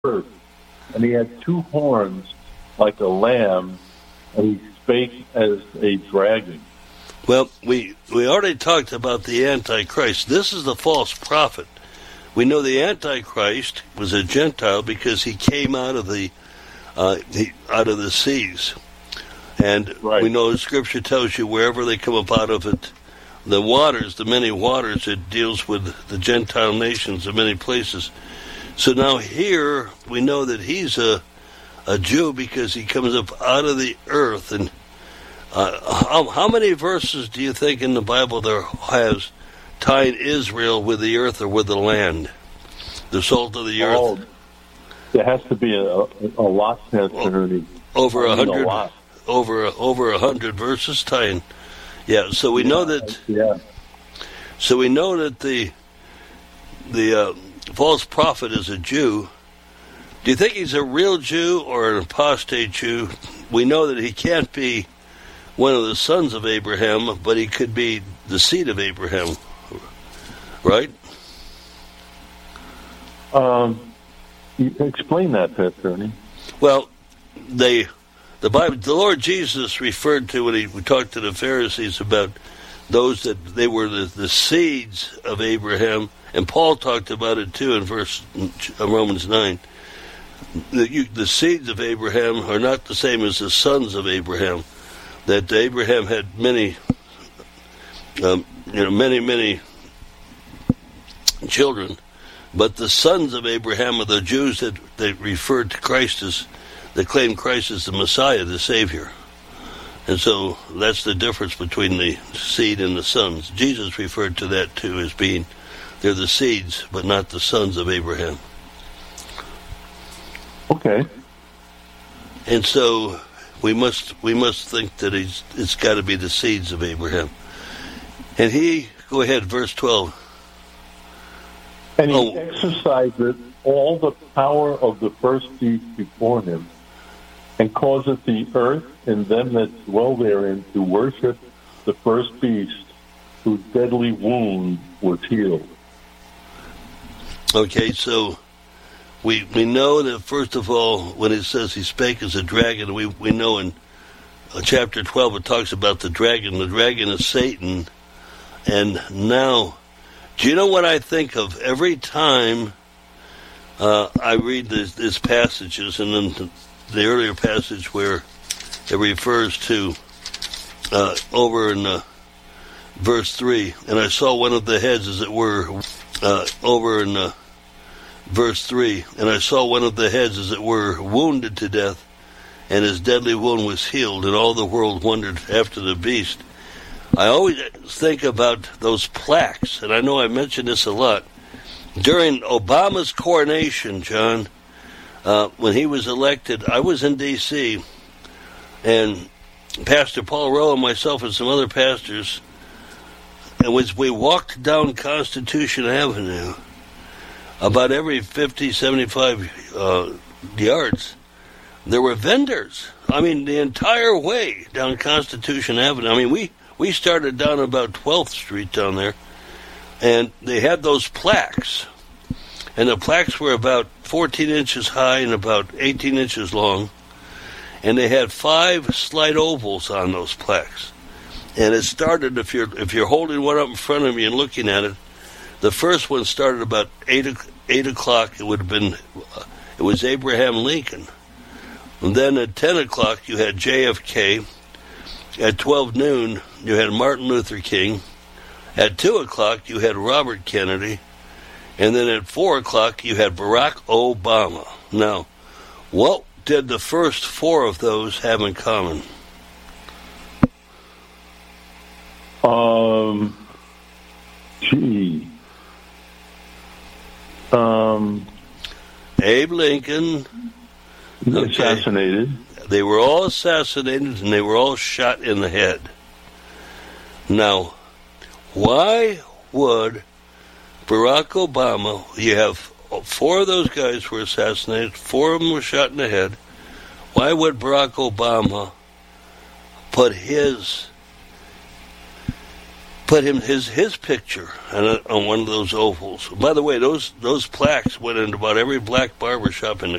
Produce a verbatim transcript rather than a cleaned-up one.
earth, and he had two horns like a lamb, and he spake as a dragon. Well, we we already talked about the Antichrist. This is the false prophet. We know the Antichrist was a Gentile because he came out of the uh, he, out of the seas, and right. we know the Scripture tells you wherever they come up out of it, the waters, the many waters, it deals with the Gentile nations in many places. So now here we know that he's a a Jew because he comes up out of the earth. And uh, how, how many verses do you think in the Bible there has tying Israel with the earth or with the land, the salt of the earth? Oh, there has to be a, a lot, Pastor. Over a hundred, over over a hundred verses tying. Yeah, so we yeah, know that. Yeah. So we know that the the uh, false prophet is a Jew. Do you think he's a real Jew or an apostate Jew? We know that he can't be one of the sons of Abraham, but he could be the seed of Abraham, right? Um, explain that, Pastor Ernie. Well, they, the Bible, the Lord Jesus referred to when he we talked to the Pharisees about those that they were the, the seeds of Abraham, and Paul talked about it too in verse uh, Romans nine. The, you, the seeds of Abraham are not the same as the sons of Abraham. That Abraham had many, um, you know, many, many children, but the sons of Abraham are the Jews that, that referred to Christ as, that claim Christ as the Messiah, the Savior. And so that's the difference between the seed and the sons. Jesus referred to that too as being, they're the seeds, but not the sons of Abraham. Okay. And so we must we must think that he's, it's got to be the seeds of Abraham. And he, go ahead, verse twelve. And he oh. exerciseth all the power of the first beast before him, and causeth the earth and them that dwell therein to worship the first beast, whose deadly wound was healed. Okay, so we we know that, first of all, when it says he spake as a dragon, we, we know in uh, chapter twelve it talks about the dragon. The dragon is Satan. And now, do you know what I think of every time uh, I read these, these passages, and then the, the earlier passage where it refers to uh, over in uh, verse three, and I saw one of the heads, as it were, uh, over in uh, verse three, and I saw one of the heads, as it were, wounded to death, and his deadly wound was healed, and all the world wondered after the beast. I always think about those plaques, and I know I mentioned this a lot. During Obama's coronation, John, uh, when he was elected, I was in D C, and Pastor Paul Rowe and myself and some other pastors, and as we walked down Constitution Avenue, about every fifty, seventy-five uh, yards, there were vendors. I mean, the entire way down Constitution Avenue. I mean, we, we started down about twelfth Street down there, and they had those plaques. And the plaques were about fourteen inches high and about eighteen inches long. And they had five slight ovals on those plaques. And it started, if you're if you're holding one up in front of you and looking at it, the first one started about eight eight o'clock. It would have been, it was Abraham Lincoln. And then at ten o'clock you had J F K. At twelve noon you had Martin Luther King. At two o'clock you had Robert Kennedy. And then at four o'clock you had Barack Obama. Now, what did the first four of those have in common? Um, gee. Um, Abe Lincoln. Okay. Assassinated. They were all assassinated and they were all shot in the head. Now, why would Barack Obama, you have four of those guys were assassinated, four of them were shot in the head. Why would Barack Obama put his put him his his picture on, a, on one of those ovals. By the way, those those plaques went in about every black barber shop in the